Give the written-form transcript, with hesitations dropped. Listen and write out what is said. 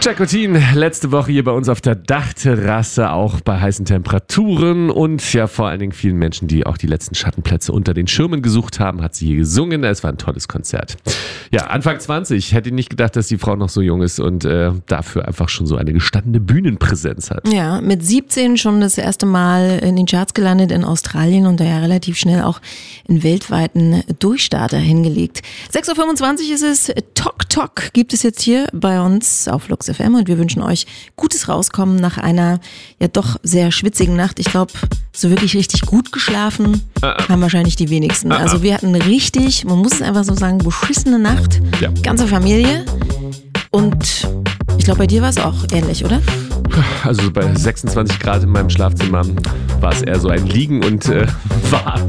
Jacqueline, letzte Woche hier bei uns auf der Dachterrasse, auch bei heißen Temperaturen und ja vor allen Dingen vielen Menschen, die auch die letzten Schattenplätze unter den Schirmen gesucht haben, hat sie hier gesungen. Es war ein tolles Konzert. Ja, Anfang 20, hätte ich nicht gedacht, dass die Frau noch so jung ist und dafür einfach schon so eine gestandene Bühnenpräsenz hat. Ja, mit 17 schon das erste Mal in den Charts gelandet in Australien und da ja relativ schnell auch einen weltweiten Durchstarter hingelegt. 6.25 Uhr ist es, Tok Tok gibt es jetzt hier bei uns auf Flux FM und wir wünschen euch gutes Rauskommen nach einer ja doch sehr schwitzigen Nacht. Ich glaube, so wirklich richtig gut geschlafen haben wahrscheinlich die wenigsten. Also wir hatten richtig, man muss es einfach so sagen, beschissene Nacht. Ja. Ganze Familie. Und ich glaube, bei dir war es auch ähnlich, oder? Also bei 26 Grad in meinem Schlafzimmer war es eher so ein Liegen und Warten.